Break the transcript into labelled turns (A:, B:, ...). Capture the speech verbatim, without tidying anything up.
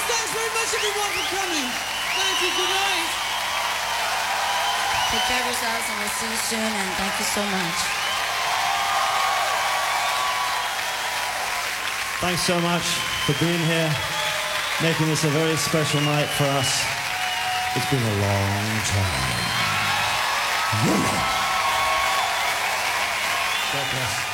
A: Thanks very much, everyone, for coming. Thank you. Good night.
B: Take care of yourselves, and we'll see you soon, and thank you so much.
C: Thanks so much for being here, making this a very special night for us. It's been a long time. God bless.